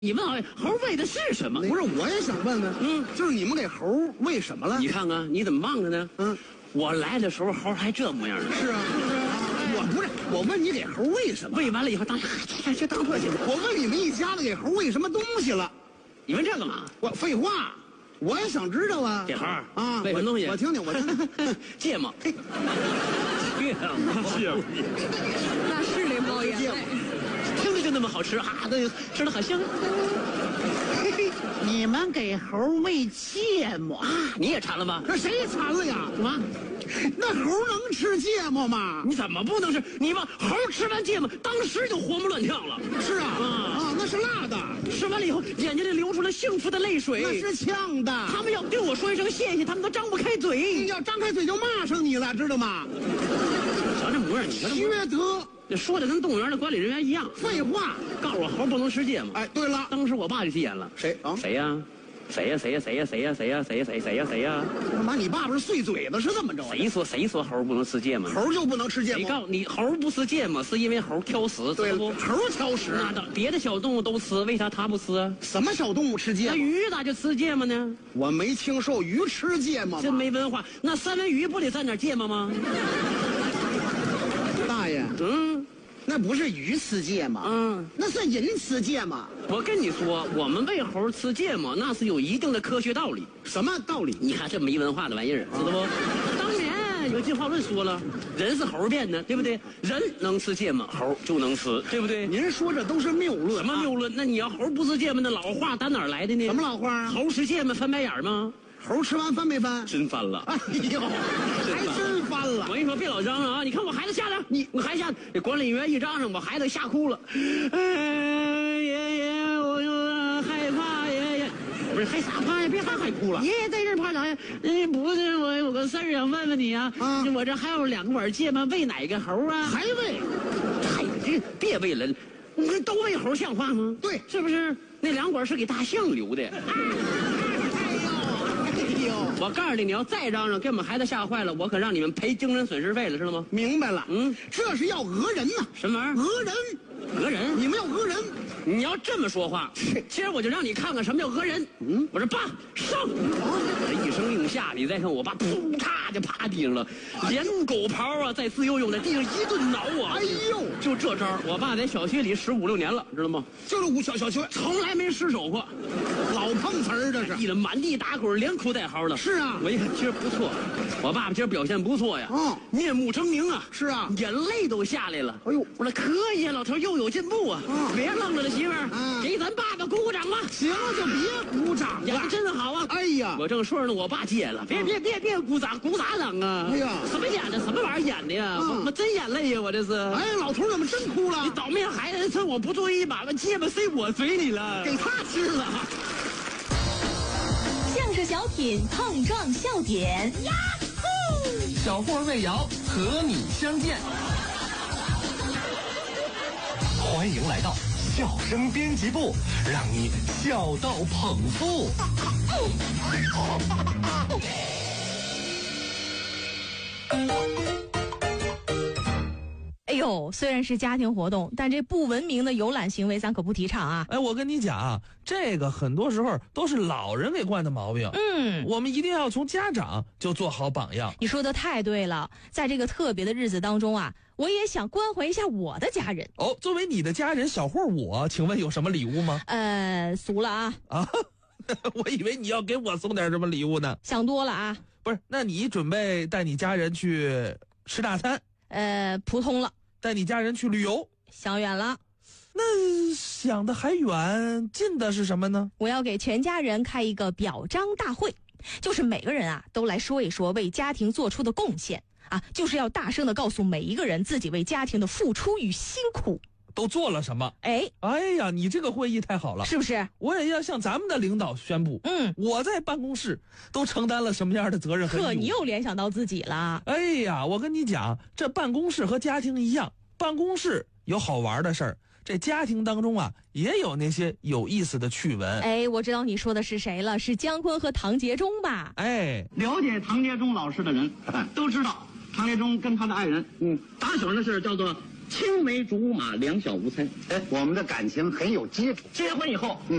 你问猴喂的是什么？ 不是，我也想问问，就是你们给猴喂什么了？ 你看看，你怎么忘了呢？我来的时候猴还这模样呢。 是啊，我问你给猴喂什么？ 喂完了以后，当过去。 我问你们一家子给猴喂什么东西了？ 你问这干嘛？ 我废话，我也想知道啊。 给猴啊， 喂什么东西？ 我听听。 芥末。芥末， 那是得冒眼泪。 听着就那么好吃啊，那吃的很香。 你们给猴喂芥末啊？ 你也馋了吧？ 这谁馋了呀？ 什么？ 那猴能吃芥末吗？ 你怎么不能吃？你把猴吃完芥末，当时就活蹦乱跳了。 是啊，那是辣的。 吃完了以后，眼睛里流出了幸福的泪水。 那是呛的。 他们要对我说一声谢谢，他们都张不开嘴。 要张开嘴就骂上你了，知道吗？ 瞧这模样，你看这缺德。 这说的跟动物园的管理人员一样。 废话， 告诉我猴不能吃芥末。 哎，对了， 当时我爸就急眼了。 谁啊？ 谁呀？谁呀？ 干嘛？你爸爸是碎嘴子是这么着？ 谁说猴不能吃芥末？ 猴就不能吃芥末？ 你告诉你，猴不吃芥末是因为猴挑食， 对不？ 猴挑食， 那的别的小动物都吃，为啥它不吃啊？ 什么小动物吃芥末？ 那鱼咋就吃芥末呢？ 我没听说鱼吃芥末。 真没文化。那三文鱼不得蘸点芥末吗？ 大爷，那不是鱼吃芥末，那是人吃芥末。 我跟你说，我们喂猴吃芥末，那是有一定的科学道理。 什么道理？ 你看这没文化的玩意儿，知道不？当年有进化论说了，人是猴变的，对不对？人能吃芥末，猴就能吃，对不对？ 您说这都是谬论。 什么谬论？那你要猴不吃芥末，那老话打哪儿来的呢？ 什么老话啊？ 猴吃芥末翻白眼吗？ 猴吃完翻没翻？ 真翻了！ 哎呦，还真翻了！ 我跟你说，别老嚷嚷啊！你看我孩子吓的，我孩子吓，这管理员一嚷嚷，我孩子吓哭了。爷爷，我就害怕，爷爷。不是害啥怕呀？别害哭了。爷爷在这怕啥呀？不是，我有个事儿想问问你啊。我这还有2碗芥末，喂哪个猴啊？ 还喂？ 哎，这别喂了，你都喂猴像话吗？ 对， 是不是？那2碗是给大象留的。我告诉你，你要再嚷嚷，给我们孩子吓坏了，我可让你们赔精神损失费了，知道吗？ 明白了，这是要讹人呐！ 什么玩意儿？ 讹人？ 讹人？ 你们要讹人？ 你要这么说话，今儿我就让你看看什么叫讹人。我说爸上，这一声令下，你再看我爸，噗嚓就趴地上了，连狗刨啊，在自由用在地上一顿挠啊！ 哎呦， 就这招，我爸在小学里15、16年了，知道吗？ 就是小学， 从来没失手过， 老碰瓷儿这是。 地上满地打滚，连哭带嚎的。 是啊， 我一看今儿不错，我爸爸今儿表现不错呀。面目狰狞啊。 是啊， 眼泪都下来了。 哎呦， 我说可以啊，老头又有进步啊。别愣着了，媳妇儿，给咱爸爸鼓鼓掌吧。 行了，就别鼓掌了， 演得真好啊。 哎呀， 我正说着呢，我爸接了，别鼓掌，鼓啥掌啊？ 哎呀， 什么演的，什么玩意儿演的呀？我真眼泪呀，我这是。 哎，老头怎么真哭了？ 你倒霉孩子，趁我不注意，把芥末塞我嘴里了， 给他吃了。 相声小品碰撞笑点，呀呼！ 小霍魏瑶和你相见，欢迎来到笑声编辑部，让你笑到捧腹。 哎呦，虽然是家庭活动，但这不文明的游览行为咱可不提倡啊！ 哎，我跟你讲，这个很多时候都是老人给惯的毛病。我们一定要从家长就做好榜样。 你说的太对了，在这个特别的日子当中啊，我也想关怀一下我的家人。 哦，作为你的家人，小霍我，请问有什么礼物吗？ 俗了啊！ 我以为你要给我送点什么礼物呢。 想多了啊！ 不是，那你准备带你家人去吃大餐？ 普通了。 带你家人去旅游？ 想远了。 那想的还远，近的是什么呢？ 我要给全家人开一个表彰大会，就是每个人啊都来说一说为家庭做出的贡献啊，就是要大声的告诉每一个人自己为家庭的付出与辛苦。 都做了什么？ 哎呀，你这个会议太好了， 是不是？ 我也要向咱们的领导宣布，我在办公室都承担了什么样的责任和义务。 呵，你又联想到自己了。 哎呀，我跟你讲，这办公室和家庭一样，办公室有好玩的事儿，这家庭当中啊也有那些有意思的趣闻。 哎，我知道你说的是谁了，是姜昆和唐杰忠吧？ 哎，了解唐杰忠老师的人都知道，唐杰忠跟他的爱人，打小那事儿叫做青梅竹马，两小无猜。 哎，我们的感情很有基础。 结婚以后，